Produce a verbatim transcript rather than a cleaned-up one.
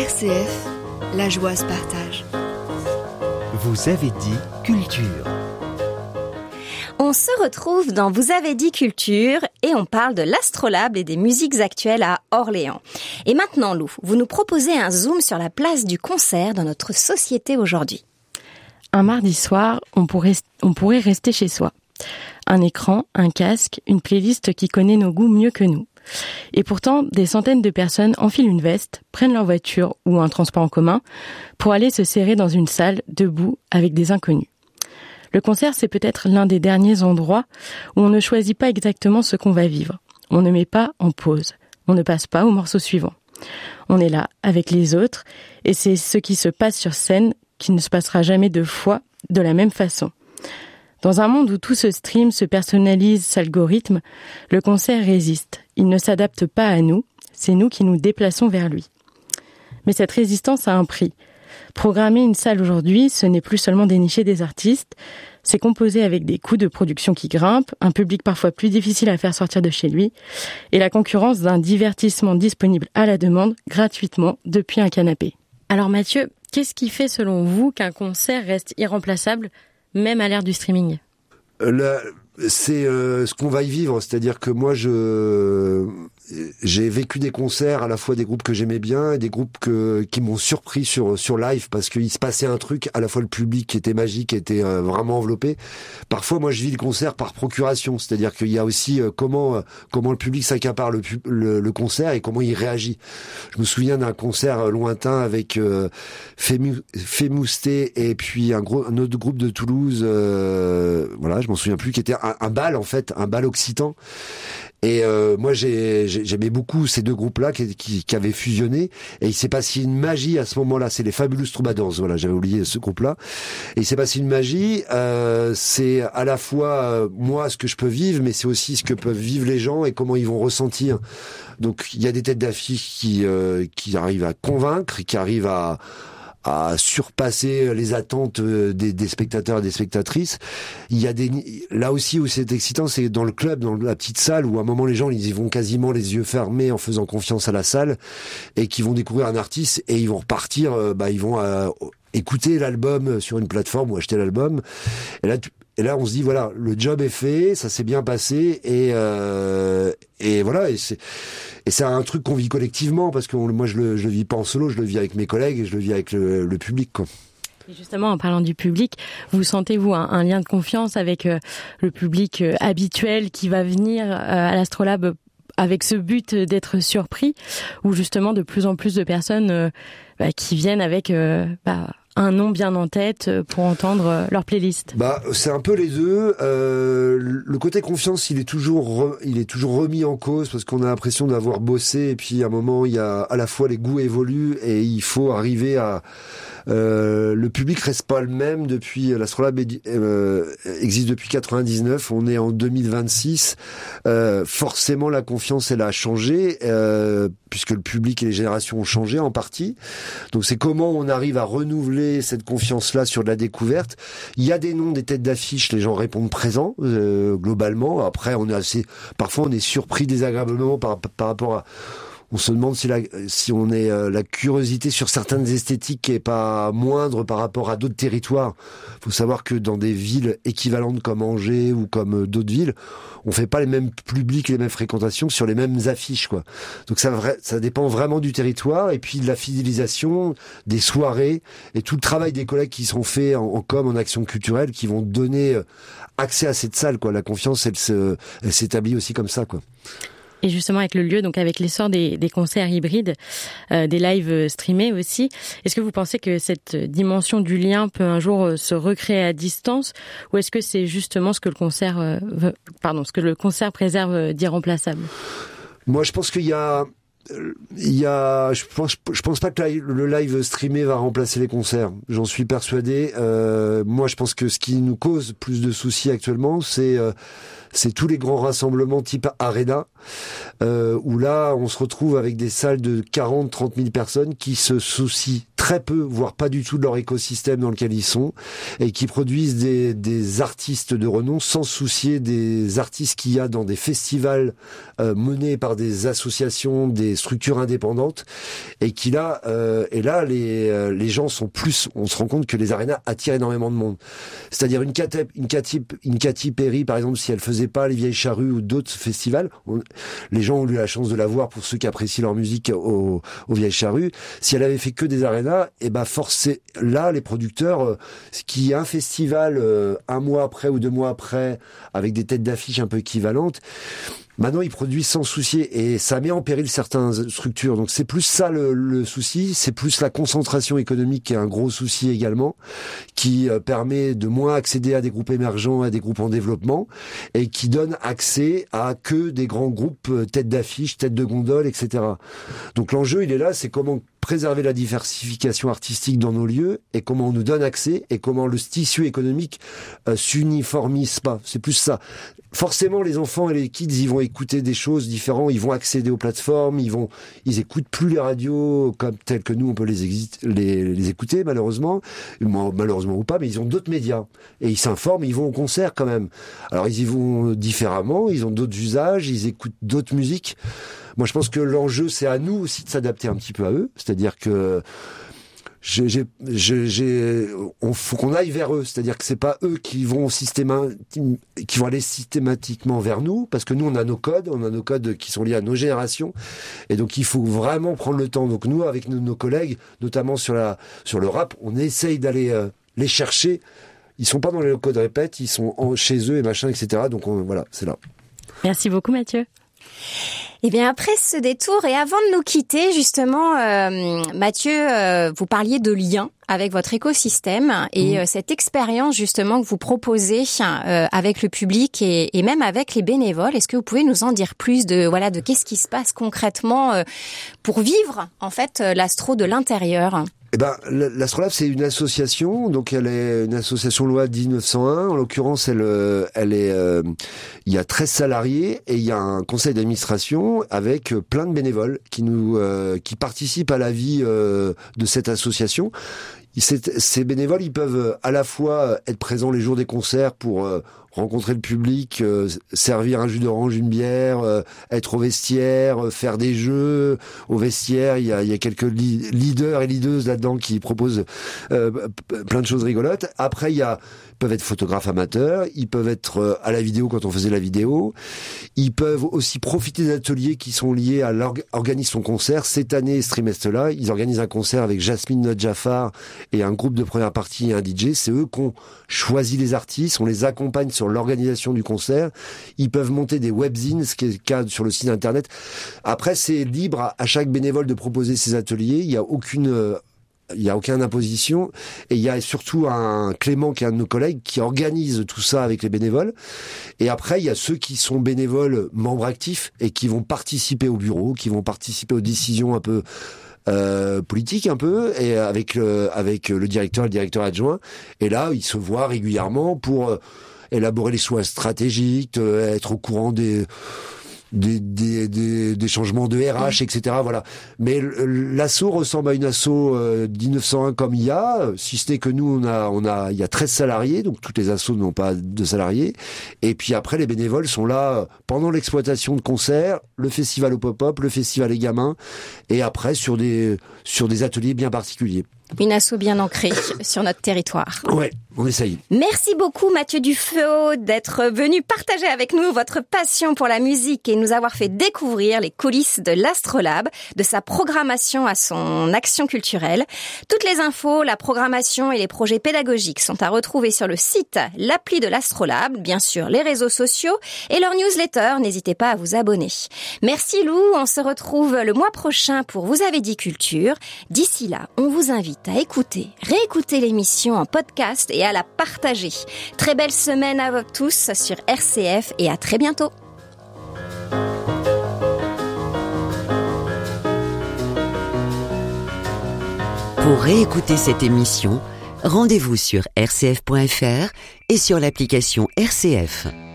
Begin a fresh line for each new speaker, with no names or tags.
R C F, la joie se partage.
Vous avez dit culture.
On se retrouve dans Vous avez dit culture et on parle de l'Astrolabe et des musiques actuelles à Orléans. Et maintenant, Lou, vous nous proposez un zoom sur la place du concert dans notre société aujourd'hui.
Un mardi soir, on pourrait, on pourrait rester chez soi. Un écran, un casque, une playlist qui connaît nos goûts mieux que nous. Et pourtant, des centaines de personnes enfilent une veste, prennent leur voiture ou un transport en commun pour aller se serrer dans une salle, debout, avec des inconnus. Le concert, c'est peut-être l'un des derniers endroits où on ne choisit pas exactement ce qu'on va vivre. On ne met pas en pause. On ne passe pas au morceau suivant. On est là, avec les autres, et c'est ce qui se passe sur scène qui ne se passera jamais deux fois de la même façon. Dans un monde où tout se stream, se personnalise, s'algorithme, le concert résiste. Il ne s'adapte pas à nous, c'est nous qui nous déplaçons vers lui. Mais cette résistance a un prix. Programmer une salle aujourd'hui, ce n'est plus seulement dénicher des artistes, c'est composer avec des coûts de production qui grimpent, un public parfois plus difficile à faire sortir de chez lui, et la concurrence d'un divertissement disponible à la demande, gratuitement, depuis un canapé. Alors Mathieu, qu'est-ce qui fait selon vous qu'un concert reste irremplaçable, même à l'ère du streaming ?
Là, c'est euh, ce qu'on va y vivre, c'est-à-dire que moi je j'ai vécu des concerts, à la fois des groupes que j'aimais bien et des groupes que qui m'ont surpris sur sur live parce qu'il se passait un truc, à la fois le public qui était magique, était euh, vraiment enveloppé. Parfois moi je vis le concert par procuration, c'est-à-dire qu'il y a aussi euh, comment euh, comment le public s'accapare le, le le concert et comment il réagit. Je me souviens d'un concert lointain avec euh, Fémousté et puis un gros un autre groupe de Toulouse, euh, voilà, je m'en souviens plus, qui était un, un bal en fait, un bal occitan. Et euh, moi j'ai, j'ai, j'aimais beaucoup ces deux groupes-là qui, qui, qui avaient fusionné, et il s'est passé une magie à ce moment-là. C'est les Fabulous Troubadours, voilà, j'avais oublié ce groupe-là. Et il s'est passé une magie. Euh, c'est à la fois euh, moi ce que je peux vivre, mais c'est aussi ce que peuvent vivre les gens et comment ils vont ressentir. Donc il y a des têtes d'affiche qui euh, qui arrivent à convaincre, qui arrivent à à surpasser les attentes des, des spectateurs et des spectatrices. Il y a des, là aussi où c'est excitant, c'est dans le club, dans la petite salle où à un moment les gens ils y vont quasiment les yeux fermés en faisant confiance à la salle et qui vont découvrir un artiste et ils vont repartir, bah ils vont euh, écouter l'album sur une plateforme ou acheter l'album. Et là, tu, et là on se dit voilà, le job est fait, ça s'est bien passé et euh, et voilà et c'est Et c'est un truc qu'on vit collectivement, parce que on, moi je le, je le vis pas en solo, je le vis avec mes collègues et je le vis avec le, le public, quoi.
Et justement, en parlant du public, vous sentez-vous un, un lien de confiance avec euh, le public euh, habituel qui va venir euh, à l'Astrolabe avec ce but d'être surpris, ou justement de plus en plus de personnes euh, bah, qui viennent avec euh, bah, un nom bien en tête pour entendre leur playlist?
Bah, c'est un peu les deux. Euh, le côté confiance, il est toujours, re, il est toujours remis en cause parce qu'on a l'impression d'avoir bossé et puis à un moment, il y a à la fois les goûts évoluent et il faut arriver à. Euh, le public reste pas le même depuis l'Astrolabe euh, existe depuis quatre-vingt-dix-neuf, on est en deux mille vingt-six. Euh, forcément, la confiance elle a changé euh, puisque le public et les générations ont changé en partie. Donc c'est comment on arrive à renouveler cette confiance-là sur de la découverte. Il y a des noms, des têtes d'affiche, les gens répondent présents euh, globalement. Après, on est assez, parfois on est surpris désagréablement par, par rapport à. On se demande si, la, si on est euh, la curiosité sur certaines esthétiques qui est pas moindre par rapport à d'autres territoires. Il faut savoir que dans des villes équivalentes comme Angers ou comme euh, d'autres villes, on fait pas les mêmes publics, les mêmes fréquentations sur les mêmes affiches, quoi. Donc ça, ça dépend vraiment du territoire et puis de la fidélisation, des soirées et tout le travail des collègues qui sont faits en, en com, en action culturelle, qui vont donner accès à cette salle, quoi. La confiance, elle, se, elle s'établit aussi comme ça, quoi.
Et justement avec le lieu, donc avec l'essor des, des concerts hybrides, euh, des lives streamés aussi, est-ce que vous pensez que cette dimension du lien peut un jour euh, se recréer à distance, ou est-ce que c'est justement ce que le concert, euh, veut, pardon, ce que le concert préserve euh, d'irremplaçable ?
Moi, je pense qu'il y a, il y a, je pense, je pense pas que le live streamé va remplacer les concerts. J'en suis persuadé. Euh, moi, je pense que ce qui nous cause plus de soucis actuellement, c'est euh, c'est tous les grands rassemblements type Arena, euh, où là, on se retrouve avec des salles de quarante à trente mille personnes qui se soucient très peu, voire pas du tout de leur écosystème dans lequel ils sont, et qui produisent des, des artistes de renom sans se soucier des artistes qu'il y a dans des festivals euh, menés par des associations, des structures indépendantes, et qui là, euh, et là, les, euh, les gens sont plus, on se rend compte que les arénas attirent énormément de monde. C'est-à-dire une Katy, une Katy, une Katy Perry, par exemple, si elle faisait pas les Vieilles Charrues ou d'autres festivals, on, les gens ont eu la chance de la voir pour ceux qui apprécient leur musique aux, aux Vieilles Charrues. Si elle avait fait que des arénas, et ben forcé là, les producteurs, euh, qui un festival euh, un mois après ou deux mois après, avec des têtes d'affiche un peu équivalentes, maintenant, ils produisent sans soucier et ça met en péril certaines structures. Donc, c'est plus ça le, le souci, c'est plus la concentration économique qui est un gros souci également, qui euh, permet de moins accéder à des groupes émergents, à des groupes en développement, et qui donne accès à que des grands groupes euh, têtes d'affiche, têtes de gondole, et cetera. Donc, l'enjeu, il est là, c'est comment préserver la diversification artistique dans nos lieux et comment on nous donne accès et comment le tissu économique euh, s'uniformise pas. C'est plus ça. Forcément, les enfants et les kids, ils vont écouter des choses différentes, ils vont accéder aux plateformes, ils vont, ils écoutent plus les radios comme telles que nous, on peut les, exi- les, les écouter, malheureusement, malheureusement ou pas, mais ils ont d'autres médias. Et ils s'informent, ils vont au concert quand même. Alors, ils y vont différemment, ils ont d'autres usages, ils écoutent d'autres musiques. Moi, je pense que l'enjeu, c'est à nous aussi de s'adapter un petit peu à eux. C'est-à-dire que j'ai, j'ai, j'ai, j'ai, on faut qu'on aille vers eux. C'est-à-dire que c'est pas eux qui vont systéma, qui vont aller systématiquement vers nous, parce que nous, on a nos codes, on a nos codes qui sont liés à nos générations, et donc il faut vraiment prendre le temps. Donc nous, avec nos, nos collègues, notamment sur la, sur le rap, on essaye d'aller euh, les chercher. Ils sont pas dans les locaux de répète, ils sont en, chez eux et machin, et cetera. Donc on, voilà, c'est là.
Merci beaucoup, Mathieu.
Eh bien, après ce détour, et avant de nous quitter, justement, euh, Mathieu, euh, vous parliez de lien avec votre écosystème et mmh. euh, cette expérience, justement, que vous proposez euh, avec le public et, et même avec les bénévoles. Est-ce que vous pouvez nous en dire plus de, voilà, de qu'est-ce qui se passe concrètement euh, pour vivre, en fait, l'astro de l'intérieur ?
Eh ben, l'Astrolabe, c'est une association, donc elle est une association loi dix-neuf cent un. En l'occurrence, elle, elle est, euh, il y a treize salariés et il y a un conseil d'administration avec plein de bénévoles qui nous, euh, qui participent à la vie euh, de cette association. Ces bénévoles, ils peuvent à la fois être présents les jours des concerts pour euh, rencontrer le public, euh, servir un jus d'orange, une bière, euh, être au vestiaire, euh, faire des jeux. Au vestiaire, il y a, il y a quelques li- leaders et leaders là-dedans qui proposent euh, plein de choses rigolotes. Après, il y a ils peuvent être photographes amateurs, ils peuvent être à la vidéo quand on faisait la vidéo, ils peuvent aussi profiter d'ateliers qui sont liés à l'organisme son concert. Cette année, ce trimestre-là, ils organisent un concert avec Jasmine Nodjafar et un groupe de première partie et un D J. C'est eux qui ont choisi les artistes, on les accompagne sur l'organisation du concert. Ils peuvent monter des webzines, ce qui est le cas sur le site internet. Après, c'est libre à chaque bénévole de proposer ses ateliers. Il n'y a aucune... Il n'y a aucune imposition et il y a surtout un Clément qui est un de nos collègues qui organise tout ça avec les bénévoles. Et après, il y a ceux qui sont bénévoles membres actifs et qui vont participer au bureau, qui vont participer aux décisions un peu euh, politiques un peu et avec le, avec le directeur et le directeur adjoint. Et là, ils se voient régulièrement pour euh, élaborer les choix stratégiques, euh, être au courant des Des, des, des, des changements de R H, et cetera. Voilà. Mais l'asso ressemble à une asso euh, dix-neuf cent un comme il y a, si ce n'est que nous, on a, on a, il y a treize salariés, donc toutes les assos n'ont pas de salariés. Et puis après, les bénévoles sont là pendant l'exploitation de concerts, le festival au pop-up, le festival des gamins, et après sur des, sur des ateliers bien particuliers.
Une asso bien ancrée sur notre territoire.
Ouais, on essaye.
Merci beaucoup Mathieu Dufeu d'être venu partager avec nous votre passion pour la musique et nous avoir fait découvrir les coulisses de l'Astrolabe, de sa programmation à son action culturelle. Toutes les infos, la programmation et les projets pédagogiques sont à retrouver sur le site, l'appli de l'Astrolabe, bien sûr les réseaux sociaux et leur newsletter. N'hésitez pas à vous abonner. Merci Lou, on se retrouve le mois prochain pour Vous avez dit culture. D'ici là, on vous invite à écouter, réécouter l'émission en podcast et à la partager. Très belle semaine à vous tous sur R C F et à très bientôt.
Pour réécouter cette émission, rendez-vous sur r c f point f r et sur l'application R C F.